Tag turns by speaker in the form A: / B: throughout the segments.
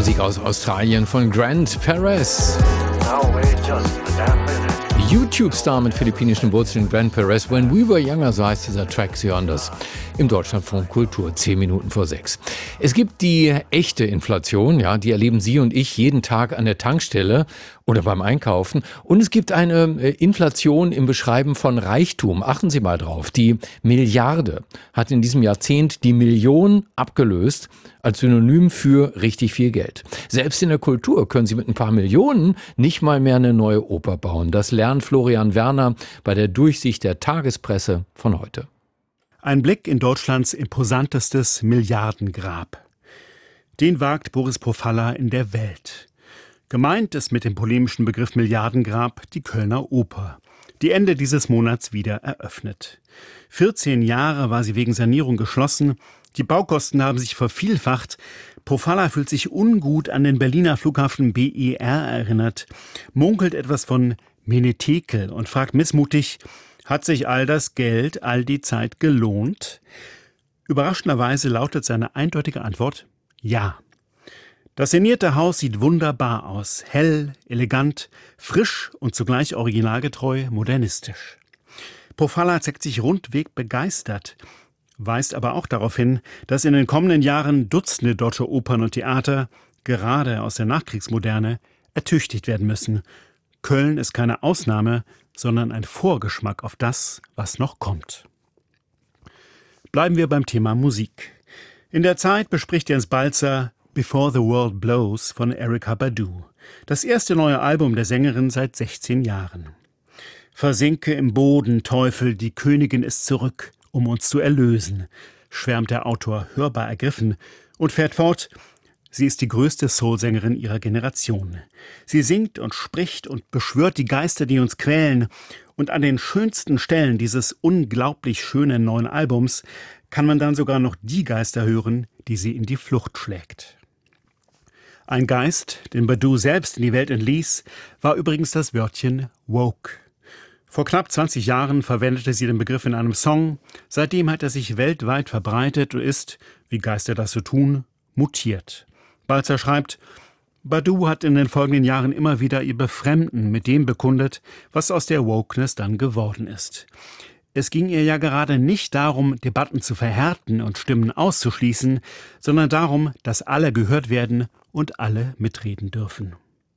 A: Musik aus Australien von Grant Perez. YouTube-Star mit philippinischen Wurzeln Grant Perez. When We Were Younger, so heißt dieser Track. Sie hören das im Deutschlandfunk Kultur, 10 Minuten vor 6. Es gibt die echte Inflation, ja, die erleben Sie und ich jeden Tag an der Tankstelle oder beim Einkaufen. Und es gibt eine Inflation im Beschreiben von Reichtum. Achten Sie mal drauf. Die Milliarde hat in diesem Jahrzehnt die Million abgelöst als Synonym für richtig viel Geld. Selbst in der Kultur können Sie mit ein paar Millionen nicht mal mehr eine neue Oper bauen. Das lernt Florian Werner bei der Durchsicht der Tagespresse von heute.
B: Ein Blick in Deutschlands imposantestes Milliardengrab. Den wagt Boris Profalla in der Welt. Gemeint ist mit dem polemischen Begriff Milliardengrab die Kölner Oper, die Ende dieses Monats wieder eröffnet. 14 Jahre war sie wegen Sanierung geschlossen. Die Baukosten haben sich vervielfacht. Profalla fühlt sich ungut an den Berliner Flughafen BER erinnert, munkelt etwas von Menetekel und fragt missmutig: Hat sich all das Geld, all die Zeit gelohnt? Überraschenderweise lautet seine eindeutige Antwort: Ja. Das sanierte Haus sieht wunderbar aus. Hell, elegant, frisch und zugleich originalgetreu modernistisch. Profalla zeigt sich rundweg begeistert, weist aber auch darauf hin, dass in den kommenden Jahren Dutzende deutsche Opern und Theater, gerade aus der Nachkriegsmoderne, ertüchtigt werden müssen. Köln ist keine Ausnahme, sondern ein Vorgeschmack auf das, was noch kommt. Bleiben wir beim Thema Musik. In der Zeit bespricht Jens Balzer Before the World Blows von Erykah Badu, das erste neue Album der Sängerin seit 16 Jahren. Versinke im Boden, Teufel, die Königin ist zurück, um uns zu erlösen, schwärmt der Autor hörbar ergriffen und fährt fort: Sie ist die größte Soul-Sängerin ihrer Generation. Sie singt und spricht und beschwört die Geister, die uns quälen. Und an den schönsten Stellen dieses unglaublich schönen neuen Albums kann man dann sogar noch die Geister hören, die sie in die Flucht schlägt. Ein Geist, den Badu selbst in die Welt entließ, war übrigens das Wörtchen woke. Vor knapp 20 Jahren verwendete sie den Begriff in einem Song. Seitdem hat er sich weltweit verbreitet und ist, wie Geister das so tun, mutiert. Balzer schreibt: Badu hat in den folgenden Jahren immer wieder ihr Befremden mit dem bekundet, was aus der Wokeness dann geworden ist. Es ging ihr ja gerade nicht darum, Debatten zu verhärten und Stimmen auszuschließen, sondern darum, dass alle gehört werden und alle mitreden dürfen.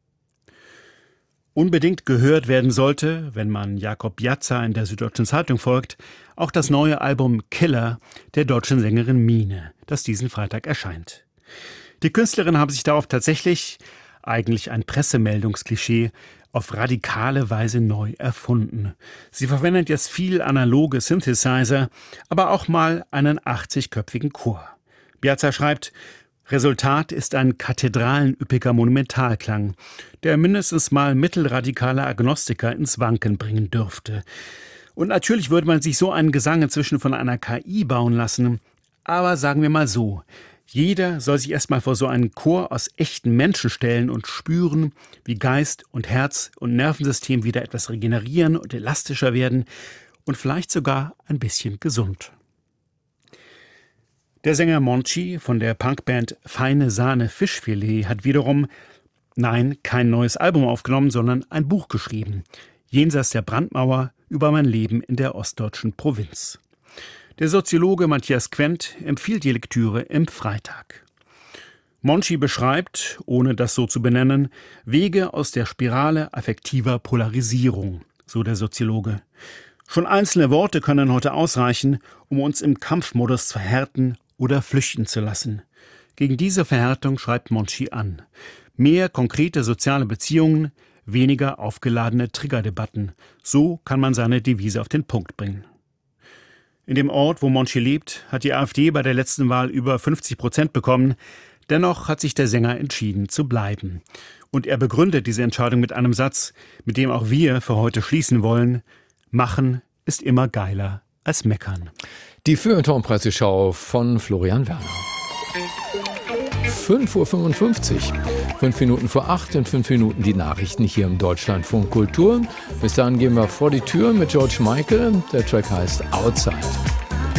B: Unbedingt gehört werden sollte, wenn man Jakob Piazza in der Süddeutschen Zeitung folgt, auch das neue Album Killer der deutschen Sängerin Mine, das diesen Freitag erscheint. Die Künstlerin habe sich darauf tatsächlich, eigentlich ein Pressemeldungsklischee, auf radikale Weise neu erfunden. Sie verwendet jetzt viel analoge Synthesizer, aber auch mal einen 80-köpfigen Chor. Piazza schreibt: Resultat ist ein kathedralenüppiger Monumentalklang, der mindestens mal mittelradikale Agnostiker ins Wanken bringen dürfte. Und natürlich würde man sich so einen Gesang inzwischen von einer KI bauen lassen, aber sagen wir mal so: Jeder soll sich erstmal vor so einen Chor aus echten Menschen stellen und spüren, wie Geist und Herz und Nervensystem wieder etwas regenerieren und elastischer werden und vielleicht sogar ein bisschen gesund. Der Sänger Monchi von der Punkband Feine Sahne Fischfilet hat wiederum, nein, kein neues Album aufgenommen, sondern ein Buch geschrieben. Jenseits der Brandmauer über mein Leben in der ostdeutschen Provinz. Der Soziologe Matthias Quent empfiehlt die Lektüre im Freitag. Monchi beschreibt, ohne das so zu benennen, Wege aus der Spirale affektiver Polarisierung, so der Soziologe. Schon einzelne Worte können heute ausreichen, um uns im Kampfmodus zu verhärten oder flüchten zu lassen. Gegen diese Verhärtung schreibt Monchi an: Mehr konkrete soziale Beziehungen, weniger aufgeladene Triggerdebatten. So kann man seine Devise auf den Punkt bringen. In dem Ort, wo Monchi lebt, hat die AfD bei der letzten Wahl über 50% bekommen. Dennoch hat sich der Sänger entschieden zu bleiben. Und er begründet diese Entscheidung mit einem Satz, mit dem auch wir für heute schließen wollen: Machen ist immer geiler als meckern.
A: Die Feuilleton-Presseschau von Florian Werner. 5:55 Uhr. 5 Minuten vor 8, in 5 Minuten die Nachrichten hier im Deutschlandfunk Kultur. Bis dahin gehen wir vor die Tür mit George Michael. Der Track heißt Outside.